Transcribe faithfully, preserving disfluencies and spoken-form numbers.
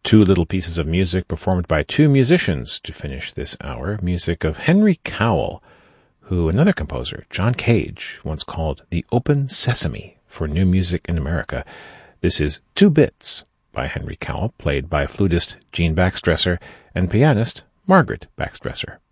Two little pieces of music performed by two musicians to finish this hour. Music of Henry Cowell, who another composer, John Cage, once called the open sesame for new music in America. This is Two Bits by Henry Cowell, played by flutist Jean Baxtresser and pianist Margaret Baxtresser.